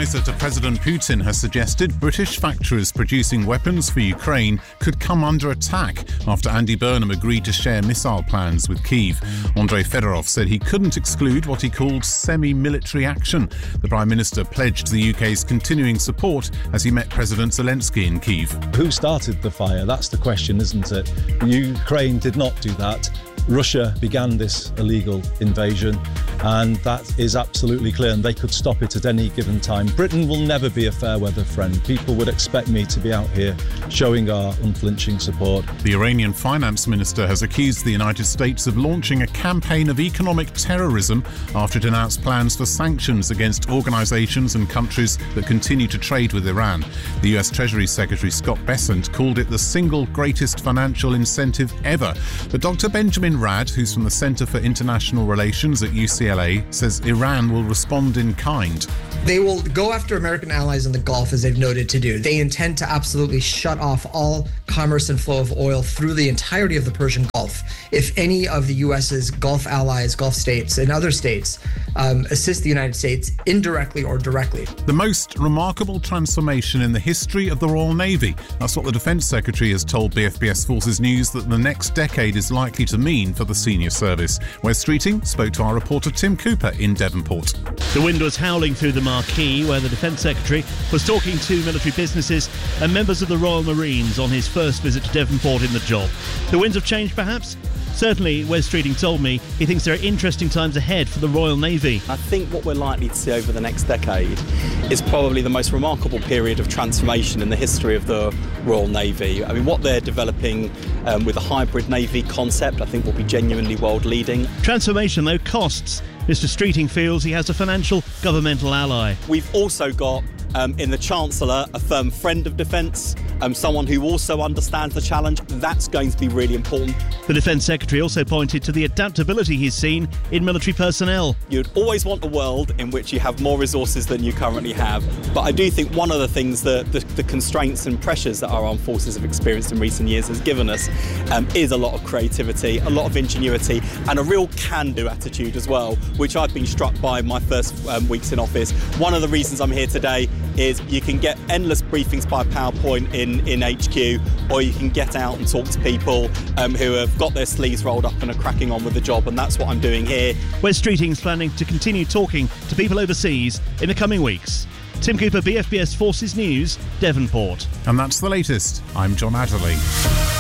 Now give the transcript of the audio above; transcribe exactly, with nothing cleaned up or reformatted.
advisor to President Putin has suggested British factories producing weapons for Ukraine could come under attack after Andy Burnham agreed to share missile plans with Kyiv. Andrei Fedorov said he couldn't exclude what he called semi-military action. The Prime Minister pledged the U K's continuing support as he met President Zelensky in Kyiv. Who started the fire? That's the question, isn't it? Ukraine did not do that. Russia began this illegal invasion, and that is absolutely clear, and they could stop it at any given time. Britain will never be a fair weather friend. People would expect me to be out here showing our unflinching support. The Iranian finance minister has accused the United States of launching a campaign of economic terrorism after it announced plans for sanctions against organisations and countries that continue to trade with Iran. The U S Treasury Secretary Scott Bessent called it the single greatest financial incentive ever. But Doctor Benjamin Rad, who's from the Centre for International Relations at U C L A, says Iran will respond in kind. They will go after American allies in the Gulf, as they've noted to do. They intend to absolutely shut off all commerce and flow of oil through the entirety of the Persian Gulf. If any of the U S's Gulf allies, Gulf states, and other states um, assist the United States indirectly or directly. The most remarkable transformation in the history of the Royal Navy. That's what the Defence Secretary has told B F B S Forces News that the next decade is likely to mean for the senior service. Wes Streeting spoke to our reporter Tim Cooper in Devonport. The wind was howling through the marquee where the Defence Secretary was talking to military businesses and members of the Royal Marines on his first visit to Devonport in the job. The winds have changed perhaps? Certainly, Wes Streeting told me he thinks there are interesting times ahead for the Royal Navy. I think what we're likely to see over the next decade is probably the most remarkable period of transformation in the history of the Royal Navy. I mean, what they're developing um, with a hybrid Navy concept, I think will be genuinely world-leading. Transformation, though, costs. Mister Streeting feels he has a financial governmental ally. We've also got Um, in the Chancellor, a firm friend of defence, um, someone who also understands the challenge. That's going to be really important. The Defence Secretary also pointed to the adaptability he's seen in military personnel. You'd always want a world in which you have more resources than you currently have. But I do think one of the things that the, the constraints and pressures that our armed forces have experienced in recent years has given us um, is a lot of creativity, a lot of ingenuity, and a real can-do attitude as well, which I've been struck by in my first um, weeks in office. One of the reasons I'm here today is you can get endless briefings by PowerPoint in, in H Q, or you can get out and talk to people um, who have got their sleeves rolled up and are cracking on with the job, and that's what I'm doing here. Wes Streeting's planning to continue talking to people overseas in the coming weeks. Tim Cooper, B F B S Forces News, Devonport. And that's the latest. I'm John Adderley.